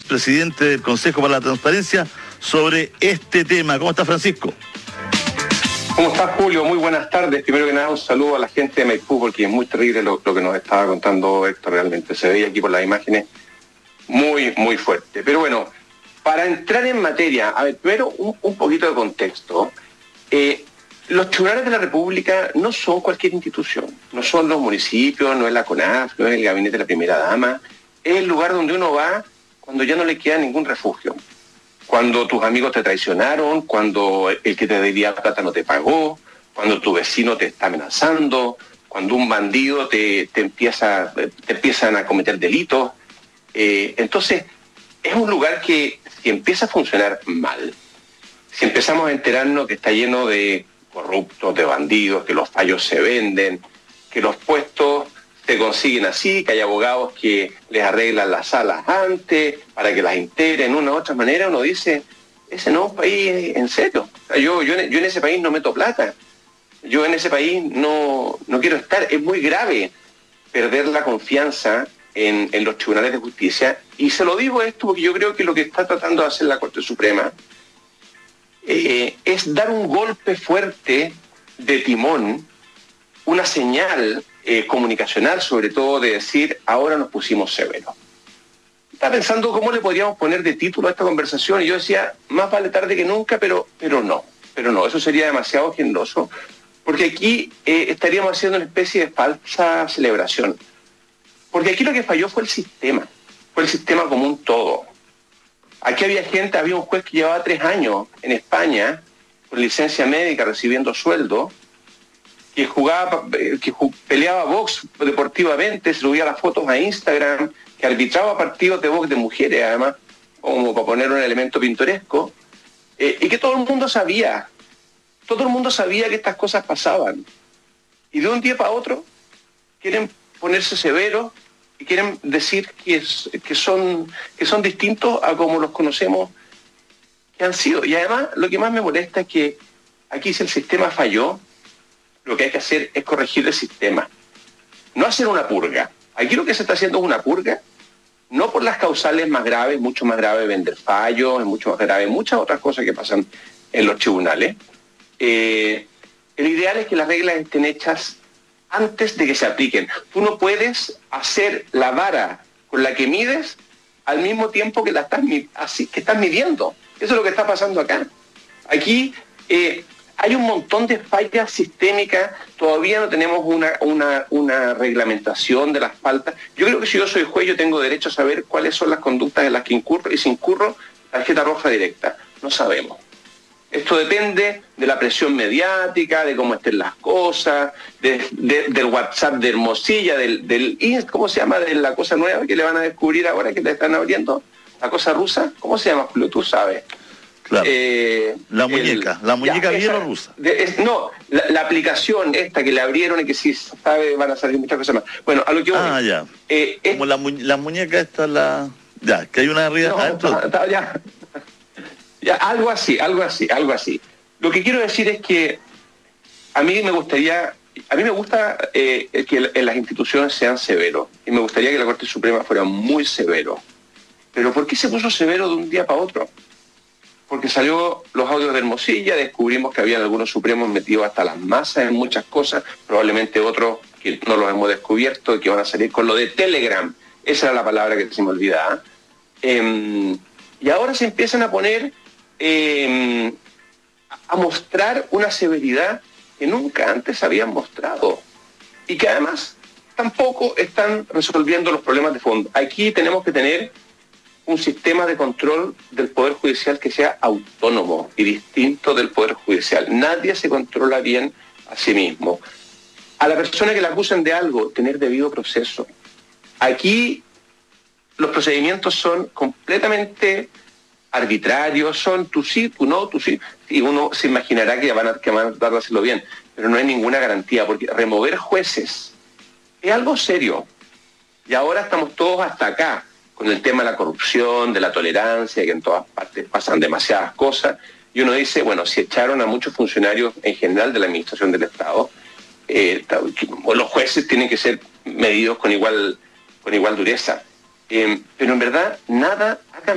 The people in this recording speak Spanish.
presidente del Consejo para la Transparencia, sobre este tema. ¿Cómo está, Francisco? ¿Cómo estás, Julio? Muy buenas tardes. Primero que nada, un saludo a la gente de Maipú, porque es muy terrible lo que nos estaba contando Héctor. Realmente se veía aquí por las imágenes muy, muy fuerte. Pero bueno, para entrar en materia, a ver, primero un poquito de contexto. Los tribunales de la República no son cualquier institución, no son los municipios, no es la CONAF, no es el gabinete de la primera dama, es el lugar donde uno va cuando ya no le queda ningún refugio. Cuando tus amigos te traicionaron, cuando el que te debía plata no te pagó, cuando tu vecino te está amenazando, cuando un bandido te empiezan a cometer delitos. Entonces, es un lugar que si empieza a funcionar mal, si empezamos a enterarnos que está lleno de corruptos, de bandidos, que los fallos se venden, que los puestos se consiguen así, que hay abogados que les arreglan las salas antes para que las integren de una u otra manera, uno dice, ese no es un país en serio. O sea, yo en ese país no meto plata, yo en ese país no quiero estar. Es muy grave perder la confianza en los tribunales de justicia, y se lo digo esto porque yo creo que lo que está tratando de hacer la Corte Suprema es dar un golpe fuerte de timón, una señal comunicacional, sobre todo, de decir, ahora nos pusimos severos. Estaba pensando cómo le podríamos poner de título a esta conversación, y yo decía, más vale tarde que nunca, pero no, eso sería demasiado generoso, porque aquí estaríamos haciendo una especie de falsa celebración. Porque aquí lo que falló fue el sistema como un todo. Aquí había un juez que llevaba 3 años en España, con licencia médica, recibiendo sueldo, que peleaba box deportivamente, se subía las fotos a Instagram, que arbitraba partidos de box de mujeres, además, como para poner un elemento pintoresco, y que todo el mundo sabía que estas cosas pasaban. Y de un día para otro quieren ponerse severos y quieren decir que son distintos a como los conocemos que han sido. Y además, lo que más me molesta es que aquí, si el sistema falló, lo que hay que hacer es corregir el sistema, no hacer una purga. Aquí lo que se está haciendo es una purga, no por las causales más graves, mucho más grave vender fallos, es mucho más grave muchas otras cosas que pasan en los tribunales. El ideal es que las reglas estén hechas antes de que se apliquen. Tú no puedes hacer la vara con la que mides al mismo tiempo que estás midiendo. Eso es lo que está pasando acá. Aquí hay un montón de fallas sistémicas, todavía no tenemos una reglamentación de las faltas. Yo creo que si yo soy juez, yo tengo derecho a saber cuáles son las conductas en las que incurro, y si incurro, tarjeta roja directa. No sabemos. Esto depende de la presión mediática, de cómo estén las cosas, del WhatsApp de Hermosilla, ¿cómo se llama? De la cosa nueva que le van a descubrir ahora, que le están abriendo, la cosa rusa. ¿Cómo se llama? Tú sabes. Claro. La muñeca bielorrusa. La aplicación esta que le abrieron y que si sabe van a salir muchas cosas más. Bueno, a lo que voy. Ya. Como la muñeca esta, que hay una arriba adentro. Ya, algo así. Lo que quiero decir es que a mí me gusta que en las instituciones sean severos, y me gustaría que la Corte Suprema fuera muy severo. Pero ¿por qué se puso severo de un día para otro? Porque salió los audios de Hermosilla, descubrimos que había algunos supremos metidos hasta las masas en muchas cosas, probablemente otros que no los hemos descubierto y que van a salir con lo de Telegram. Esa era la palabra que se me olvidaba. Y ahora se empiezan a poner a mostrar una severidad que nunca antes habían mostrado, y que además tampoco están resolviendo los problemas de fondo. Aquí tenemos que tener un sistema de control del Poder Judicial que sea autónomo y distinto del Poder Judicial. Nadie se controla bien a sí mismo. A la persona que la acusen de algo, tener debido proceso. Aquí los procedimientos son completamente arbitrarios, son tú sí, tú no, tú sí. Y uno se imaginará que van a tratar de hacerlo bien, pero no hay ninguna garantía, porque remover jueces es algo serio. Y ahora estamos todos hasta acá con el tema de la corrupción, de la tolerancia, que en todas partes pasan demasiadas cosas, y uno dice, bueno, si echaron a muchos funcionarios en general de la administración del Estado, los jueces tienen que ser medidos con igual dureza. Pero en verdad nada ha cambiado.